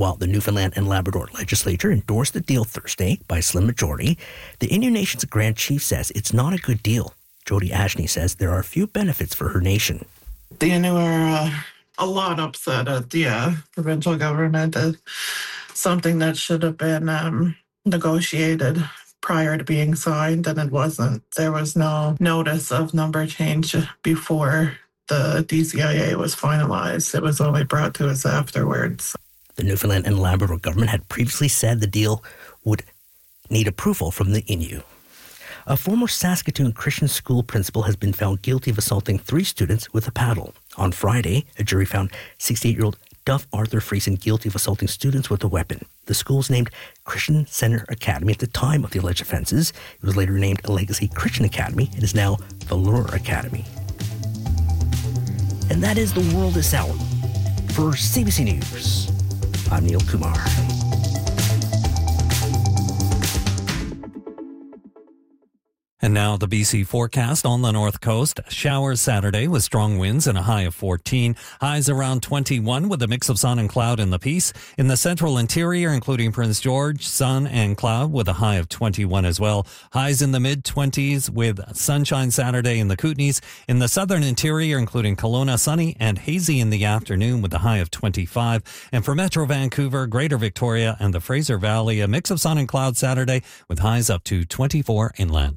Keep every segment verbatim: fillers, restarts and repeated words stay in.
While the Newfoundland and Labrador legislature endorsed the deal Thursday by a slim majority, the Innu Nation's Grand Chief says it's not a good deal. Jody Ashney says there are a few benefits for her nation. The Innu are uh, a lot upset at the uh, provincial government. Uh, something that should have been um, negotiated prior to being signed, and it wasn't. There was no notice of number change before the D C I A was finalized. It was only brought to us afterwards. The Newfoundland and Labrador government had previously said the deal would need approval from the Innu. A former Saskatoon Christian school principal has been found guilty of assaulting three students with a paddle. On Friday, a jury found sixty-eight-year-old Duff Arthur Friesen guilty of assaulting students with a weapon. The school was named Christian Center Academy at the time of the alleged offenses. It was later named Legacy Christian Academy. It is now Valor Academy. And that is the world this hour. For C B C News, I'm Neil Kumar. And now the B C forecast on the north coast. Showers Saturday with strong winds and a high of fourteen. Highs around twenty-one with a mix of sun and cloud in the Peace. In the central interior, including Prince George, sun and cloud with a high of twenty-one as well. Highs in the mid-twenties with sunshine Saturday in the Kootenays. In the southern interior, including Kelowna, sunny and hazy in the afternoon with a high of twenty-five. And for Metro Vancouver, Greater Victoria and the Fraser Valley, a mix of sun and cloud Saturday with highs up to twenty-four inland.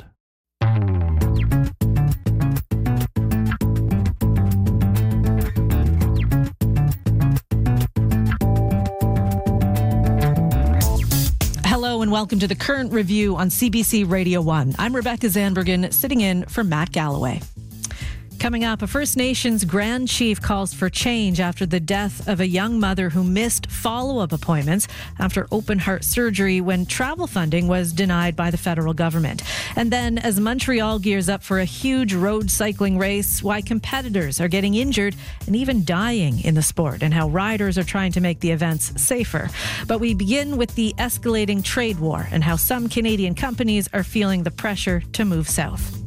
Hello and welcome to the Current Review on C B C Radio one. I'm Rebecca Zandbergen, sitting in for Matt Galloway. Coming up, a First Nations Grand Chief calls for change after the death of a young mother who missed follow-up appointments after open-heart surgery when travel funding was denied by the federal government. And then, as Montreal gears up for a huge road cycling race, why competitors are getting injured and even dying in the sport, and how riders are trying to make the events safer. But we begin with the escalating trade war and how some Canadian companies are feeling the pressure to move south.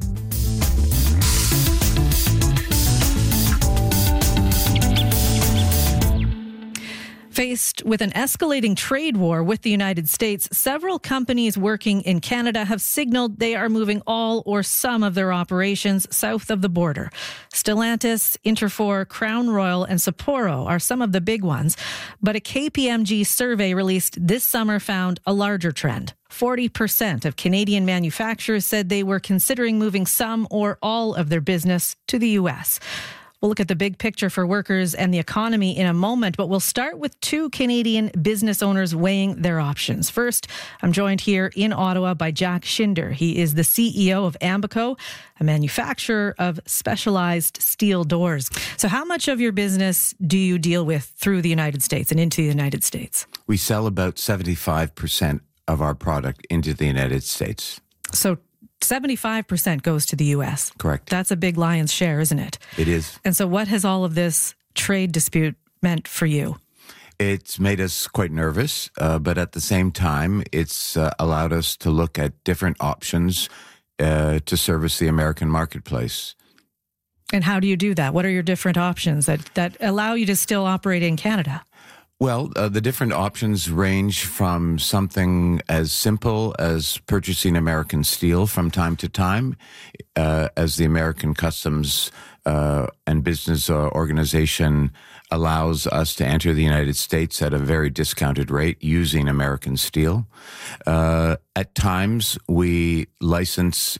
Faced with an escalating trade war with the United States, several companies working in Canada have signaled they are moving all or some of their operations south of the border. Stellantis, Interfor, Crown Royal, and Sapporo are some of the big ones. But a K P M G survey released this summer found a larger trend. forty percent of Canadian manufacturers said they were considering moving some or all of their business to the U S. We'll look at the big picture for workers and the economy in a moment, but we'll start with two Canadian business owners weighing their options. First, I'm joined here in Ottawa by Jack Shinder. He is the C E O of Ambico, a manufacturer of specialized steel doors. So how much of your business do you deal with through the United States and into the United States? We sell about seventy-five percent of our product into the United States. So seventy-five percent goes to the U S. Correct. That's a big lion's share, isn't it? It is. And so what has all of this trade dispute meant for you? It's made us quite nervous, uh, but at the same time, it's uh, allowed us to look at different options uh, to service the American marketplace. And how do you do that? What are your different options that, that allow you to still operate in Canada? Well, uh, the different options range from something as simple as purchasing American steel from time to time, uh, as the American Customs uh, and Business uh, Organization allows us to enter the United States at a very discounted rate using American steel. Uh, at times, we license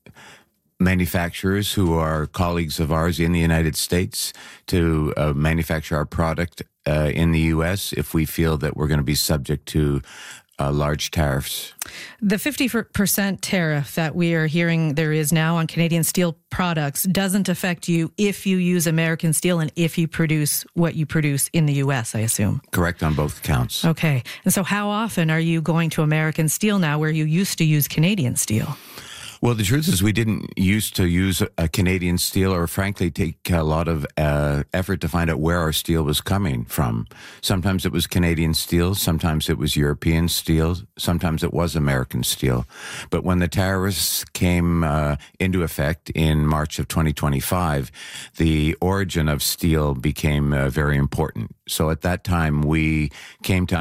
manufacturers who are colleagues of ours in the United States to uh, manufacture our product uh, in the U S if we feel that we're going to be subject to uh, large tariffs. The fifty percent tariff that we are hearing there is now on Canadian steel products doesn't affect you if you use American steel and if you produce what you produce in the U S, I assume. Correct on both counts. Okay. And so how often are you going to American steel now where you used to use Canadian steel? Well, the truth is we didn't used to use a Canadian steel or frankly take a lot of uh, effort to find out where our steel was coming from. Sometimes it was Canadian steel, sometimes it was European steel, sometimes it was American steel. But when the tariffs came uh, into effect in March of twenty twenty-five, the origin of steel became uh, very important. So at that time, we came to